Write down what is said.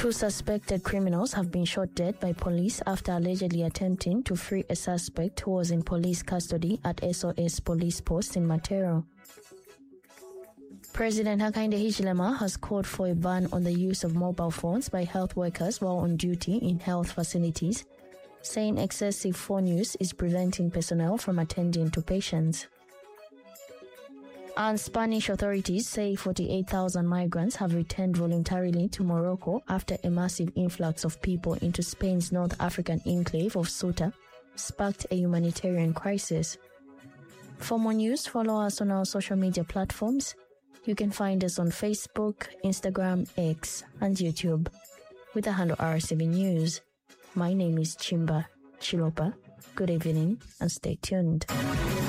Two suspected criminals have been shot dead by police after allegedly attempting to free a suspect who was in police custody at SOS police post in Matero. President Hakainde Hichilema has called for a ban on the use of mobile phones by health workers while on duty in health facilities, saying excessive phone use is preventing personnel from attending to patients. And Spanish authorities say 48,000 migrants have returned voluntarily to Morocco after a massive influx of people into Spain's North African enclave of Ceuta sparked a humanitarian crisis. For more news, follow us on our social media platforms. You can find us on Facebook, Instagram, X, and YouTube with the handle RCV News. My name is Chimba Chilopa. Good evening and stay tuned.